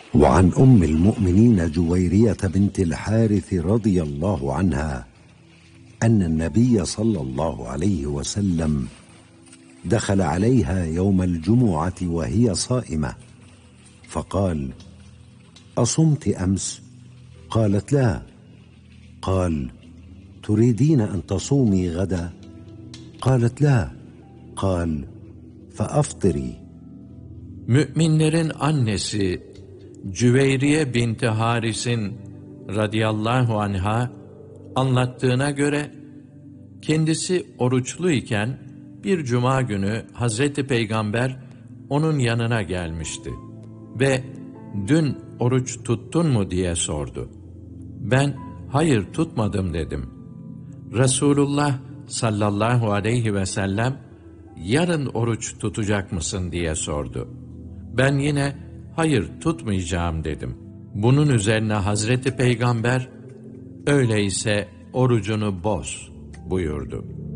وعن أم المؤمنين جويرية بنت الحارث رضي الله عنها أن النبي صلى الله عليه وسلم دخل عليها يوم الجمعة وهي صائمة فقال: أصمت أمس؟ قالت: لا. قال: تريدين أن تصومي غدا؟ قالت: لا. قال: فأفطري. Müminlerin annesi Cüveyriye binti Haris'in radıyallahu anha anlattığına göre kendisi oruçluyken bir cuma günü Hazreti Peygamber onun yanına gelmişti ve "Dün oruç tuttun mu?" diye sordu. Ben "Hayır, tutmadım." dedim. Resulullah sallallahu aleyhi ve sellem "Yarın oruç tutacak mısın?" diye sordu. Ben yine "Hayır, tutmayacağım." dedim. Bunun üzerine Hazreti Peygamber "Öyleyse orucunu boz." buyurdu.